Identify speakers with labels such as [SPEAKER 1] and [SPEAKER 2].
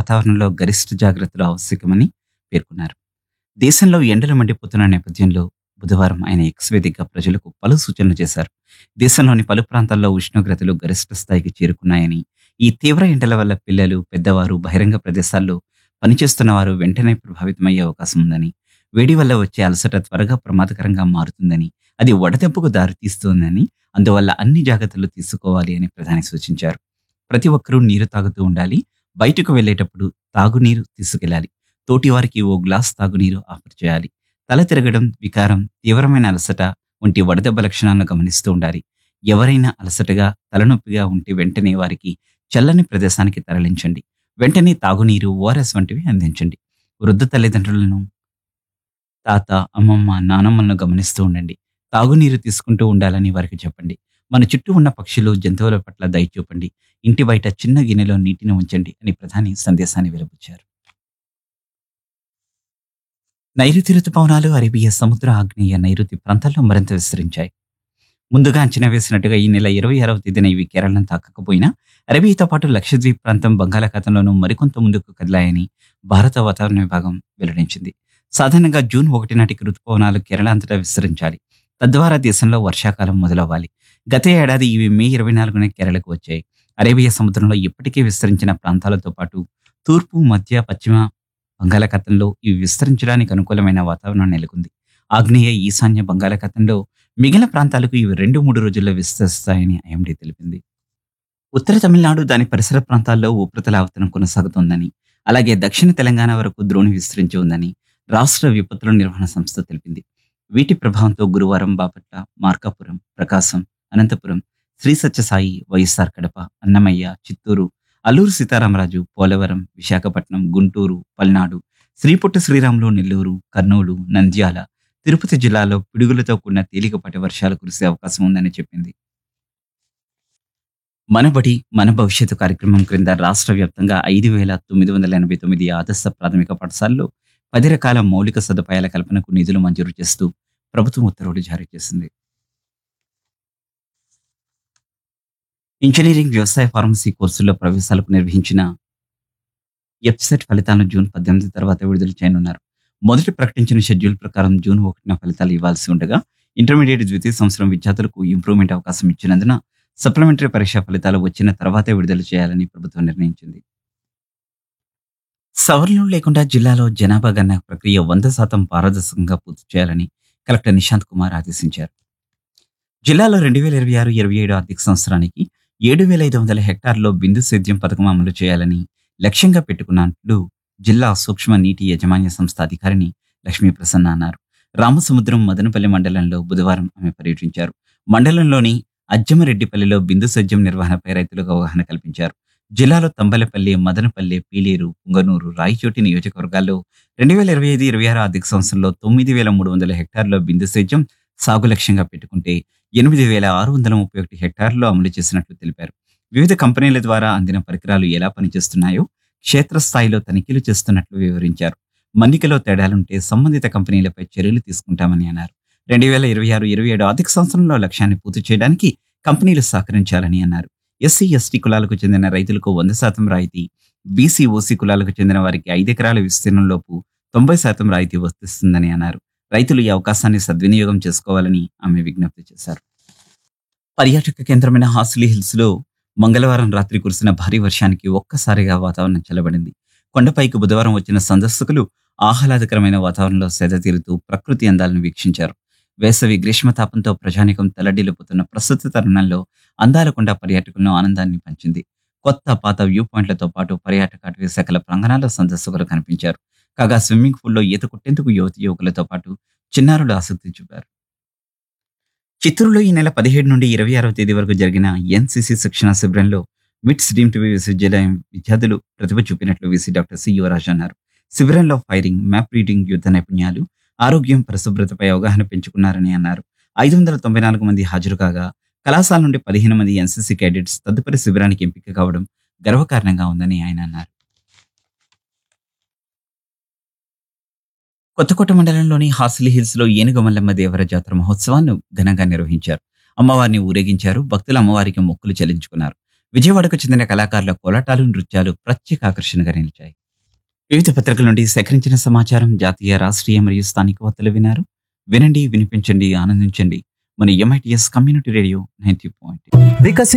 [SPEAKER 1] వాతావరణంలో గరిష్ట జాగ్రత్తలు ఆవశ్యకమని పేర్కొన్నారు. దేశంలో ఎండలు మండిపోతున్న నేపథ్యంలో బుధవారం ఆయన ఎక్స్ వేదికగా ప్రజలకు పలు సూచనలు చేశారు. దేశంలోని పలు ప్రాంతాల్లో ఉష్ణోగ్రతలు గరిష్ట స్థాయికి చేరుకున్నాయని, ఈ తీవ్ర ఎండల వల్ల పిల్లలు, పెద్దవారు, బహిరంగ ప్రదేశాల్లో పనిచేస్తున్న వారు వెంటనే ప్రభావితమయ్యే అవకాశం ఉందని, వేడి వల్ల వచ్చే అలసట త్వరగా ప్రమాదకరంగా మారుతుందని, అది వడదెబ్బకు దారితీస్తుందని, అందువల్ల అన్ని జాగ్రత్తలు తీసుకోవాలి అని ప్రధాని సూచించారు. ప్రతి ఒక్కరూ నీరు తాగుతూ ఉండాలి. బయటకు వెళ్ళేటప్పుడు తాగునీరు తీసుకెళ్లాలి. తోటివారికి ఓ గ్లాస్ తాగునీరు ఆఫర్ చేయాలి. తల తిరగడం, వికారం, తీవ్రమైన అలసట వంటి వడదెబ్బ లక్షణాలను గమనిస్తూ ఉండాలి. ఎవరైనా అలసటగా, తలనొప్పిగా ఉంటే వెంటనే వారికి చల్లని ప్రదేశానికి తరలించండి. వెంటనే తాగునీరు, ఓఆర్ఎస్ వంటివి అందించండి. వృద్ధ తల్లిదండ్రులను, తాత, అమ్మమ్మ, నానమ్మలను గమనిస్తూ ఉండండి. తాగునీరు తీసుకుంటూ ఉండాలని వారికి చెప్పండి. మన చుట్టూ ఉన్న పక్షులు, జంతువుల పట్ల దయ చూపండి. ఇంటి బయట చిన్న గిన్నెలో నీటిని ఉంచండి అని ప్రధాని సందేశాన్ని వెలుబుచ్చారు. నైరుతి రుతుపవనాలు అరేబియా సముద్ర, ఆగ్నేయ నైరుతి ప్రాంతాల్లో మరింత విస్తరించాయి. ముందుగా అంచనా వేసినట్టుగా ఈ నెల 26వ తేదీన ఇవి కేరళను తాకకపోయినా అరేబియాతో పాటు లక్షద్వీప్ ప్రాంతం, బంగాళాఖాతంలోనూ మరికొంత ముందుకు కదిలాయని భారత వాతావరణ విభాగం వెల్లడించింది. సాధారణంగా జూన్ 1 నాటికి రుతుపవనాలు కేరళ అంతటా విస్తరించాలి. తద్వారా దేశంలో వర్షాకాలం మొదలవ్వాలి. గత ఏడాది ఇవి మే 24న కేరళకు వచ్చాయి. అరేబియా సముద్రంలో ఇప్పటికే విస్తరించిన ప్రాంతాలతో పాటు తూర్పు, మధ్య, పశ్చిమ బంగాళాఖాతంలో ఇవి విస్తరించడానికి అనుకూలమైన వాతావరణం నెలకొంది. ఆగ్నేయ, ఈశాన్య బంగాళాఖాతంలో మిగిలిన ప్రాంతాలకు ఇవి 2-3 రోజుల్లో విస్తరిస్తాయని ఐఎండీ తెలిపింది. ఉత్తర తమిళనాడు, దాని పరిసర ప్రాంతాల్లో ఉపరితల ఆవర్తనం కొనసాగుతోందని, అలాగే దక్షిణ తెలంగాణ వరకు ద్రోణి విస్తరించి ఉందని రాష్ట్ర విపత్తుల నిర్వహణ సంస్థ తెలిపింది. వీటి ప్రభావంతో గురువారం బాపట్ల, మార్కాపురం, ప్రకాశం, అనంతపురం, శ్రీ సత్యసాయి, వైఎస్ఆర్ కడప, అన్నమయ్య, చిత్తూరు, అల్లూరు సీతారామరాజు, పోలవరం, విశాఖపట్నం, గుంటూరు, పల్నాడు, శ్రీపుట్ట శ్రీరాములు, నెల్లూరు, కర్నూలు, నంద్యాల, తిరుపతి జిల్లాలో పిడుగులతో కూడిన తేలికపాటి వర్షాలు కురిసే అవకాశం ఉందని చెప్పింది. మనబడి మన భవిష్యత్తు కార్యక్రమం క్రింద రాష్ట్ర వ్యాప్తంగా 5,989 ఆదర్శ ప్రాథమిక పాఠశాలలో 10 రకాల మౌలిక సదుపాయాల కల్పనకు నిధులు మంజూరు చేస్తూ ప్రభుత్వం ఉత్తర్వులు జారీ చేసింది. ఇంజనీరింగ్, వ్యవసాయ, ఫార్మసీ కోర్సుల్లో ప్రవేశాలకు నిర్వహించిన ఎఫ్సెట్ ఫలితాలను జూన్ 18 తర్వాత విడుదల చేయనున్నారు. మొదటి ప్రకటించిన షెడ్యూల్ ప్రకారం జూన్ 1న ఫలితాలు ఇవ్వాల్సి ఉండగా, ఇంటర్మీడియట్ ద్వితీయ సంవత్సరం విద్యార్థులకు ఇంప్రూవ్మెంట్ అవకాశం ఇచ్చినందున సప్లిమెంటరీ పరీక్ష ఫలితాలు వచ్చిన తర్వాతే విడుదల చేయాలని ప్రభుత్వం నిర్ణయించింది. సవరణలు లేకుండా జిల్లాలో జనాభా గణన ప్రక్రియ 100% పారదర్శకంగా పూర్తి చేయాలని కలెక్టర్ నిశాంత్ కుమార్ ఆదేశించారు. జిల్లాలో 2026-27 ఆర్థిక సంవత్సరానికి 7,500 హెక్టార్లలో బిందు సేద్యం పథకం అమలు చేయాలని లక్ష్యంగా పెట్టుకున్నట్లు జిల్లా సూక్ష్మ నీటి యాజమాన్య సంస్థ అధికారిని లక్ష్మీ ప్రసన్న అన్నారు. రామసముద్రం, మదనపల్లి మండలంలో బుధవారం ఆమె పర్యటించారు. మండలంలోని అజ్జమరెడ్డిపల్లిలో బిందు సేద్యం నిర్వహణపై రైతులకు అవగాహన కల్పించారు. జిల్లాలో తంబలపల్లి, మదనపల్లి, పీలేరు, పుంగనూరు, రాయచోటి నియోజకవర్గాల్లో 2025-26 ఆర్థిక సంవత్సరంలో 9,300 హెక్టార్లలో బిందు సేద్యం సాగు లక్ష్యంగా పెట్టుకుంటే 8,631 హెక్టార్లలో అమలు చేసినట్లు తెలిపారు. వివిధ కంపెనీల ద్వారా అందిన పరికరాలు ఎలా పనిచేస్తున్నాయో క్షేత్రస్థాయిలో తనిఖీలు చేస్తున్నట్లు వివరించారు. మన్నికలో తేడాలుంటే సంబంధిత కంపెనీలపై చర్యలు తీసుకుంటామని అన్నారు. 2026-27 ఆర్థిక సంవత్సరంలో లక్ష్యాన్ని పూర్తి చేయడానికి కంపెనీలు సహకరించాలని అన్నారు. ఎస్సీ, ఎస్టీ కులాలకు చెందిన రైతులకు 100% రాయితీ, బీసీ, ఓసీ కులాలకు చెందిన వారికి 5 ఎకరాల విస్తీర్ణంలోపు 90% రాయితీ వర్తిస్తుందని అన్నారు. రైతులు ఈ అవకాశాన్ని సద్వినియోగం చేసుకోవాలని ఆమె విజ్ఞప్తి చేశారు. పర్యాటక కేంద్రమైన హార్సిలీ హిల్స్ లో మంగళవారం రాత్రి కురిసిన భారీ వర్షానికి ఒక్కసారిగా వాతావరణం చల్లబడింది. కొండపైకి బుధవారం వచ్చిన సందర్శకులు ఆహ్లాదకరమైన వాతావరణంలో సేద తీరుతూ ప్రకృతి అందాలను వీక్షించారు. వేసవి గ్రీష్మతాపంతో ప్రజానికం తల్లడిల్లిపోతున్న ప్రస్తుత తరుణంలో అందాలకొండ పర్యాటకులను ఆనందాన్ని పంచింది. కొత్త, పాత వ్యూ పాయింట్లతో పాటు పర్యాటక అటవీ శాఖల ప్రాంగణాల్లో సందర్శకులు కనిపించారు. కాగా స్విమ్మింగ్ పూల్లో ఈత కొట్టేందుకు యువతి యువకులతో పాటు చిన్నారులు ఆసక్తి చూపారు. చిత్తూరులో ఈ నెల 17 నుండి 26వ తేదీ వరకు జరిగిన ఎన్సీసీ శిక్షణ శిబిరంలో మిట్స్ డీమ్డ్ టు బి విశ్వవిద్యాలయం విద్యార్థులు ప్రతిభ చూపినట్లు వీసీ డాక్టర్ సి యువరాజ్ అన్నారు. శిబిరంలో ఫైరింగ్, మ్యాప్ రీడింగ్, యుద్ధ నైపుణ్యాలు, ఆరోగ్యం, పరిశుభ్రతపై అవగాహన పెంచుకున్నారని అన్నారు. 594 మంది హాజరు కాగా కళాశాల నుండి 15 మంది ఎన్సీసీ క్యాడెట్స్ తదుపరి శిబిరానికి ఎంపిక కావడం గర్వకారణంగా ఉందని ఆయన అన్నారు. కొత్తకోట మండలంలోని హార్సిలీ హిల్స్ లో ఏనుగు మల్లమ్మ దేవర జాతర మహోత్సవాన్ని ఘనంగా నిర్వహించారు. అమ్మవారిని ఊరేగించారు. భక్తులు అమ్మవారికి మొక్కులు చెల్లించుకున్నారు. విజయవాడకు చెందిన కళాకారుల కోలాటాలు, నృత్యాలు ప్రత్యేక ఆకర్షణగా నిలిచాయి. వివిధ పత్రికల నుండి సేకరించిన సమాచారం, జాతీయ, రాష్ట్రీయ మరియు స్థానిక వార్తలు వినారు. వినండి, వినిపించండి, ఆనందించండి. మన ఎంఐటిఎస్ కమ్యూనిటీ రేడియో 90.8.
[SPEAKER 2] వికసిత్